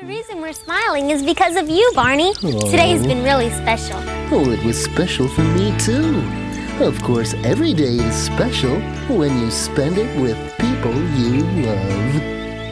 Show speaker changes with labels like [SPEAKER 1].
[SPEAKER 1] reason we're smiling is because of you, Barney. Today's been really special.
[SPEAKER 2] Oh, it was special for me, too. Of course, every day is special when you spend it with people you love.